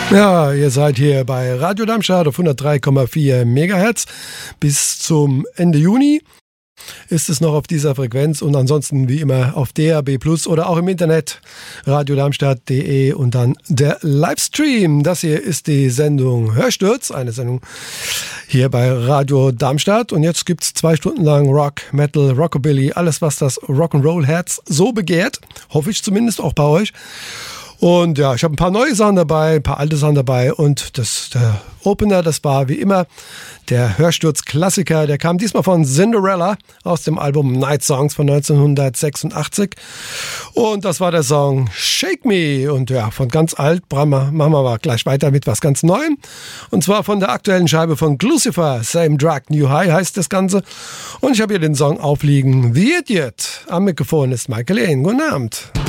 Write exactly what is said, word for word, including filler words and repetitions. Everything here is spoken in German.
Ja, ihr seid hier bei Radio Darmstadt auf hundertdrei Komma vier Megahertz. Bis zum Ende Juni ist es noch auf dieser Frequenz und ansonsten wie immer auf D A B Plus oder auch im Internet radiodarmstadt punkt de und dann der Livestream. Das hier ist die Sendung Hörsturz, eine Sendung hier bei Radio Darmstadt und jetzt gibt es zwei Stunden lang Rock, Metal, Rockabilly, alles was das Rock'n'Roll-Herz so begehrt, hoffe ich zumindest auch bei euch. Und ja, ich habe ein paar neue Sachen dabei, ein paar alte Sachen dabei und das, der Opener, das war wie immer der Hörsturz-Klassiker, der kam diesmal von Cinderella aus dem Album Night Songs von neunzehnhundertsechsundachtzig und das war der Song Shake Me und ja, von ganz alt machen wir, machen wir mal gleich weiter mit was ganz Neuem und zwar von der aktuellen Scheibe von Glucifer, Same Drug, New High heißt das Ganze und ich habe hier den Song aufliegen, The Idiot. Am Mikrofon ist Michael Ehn, guten Abend.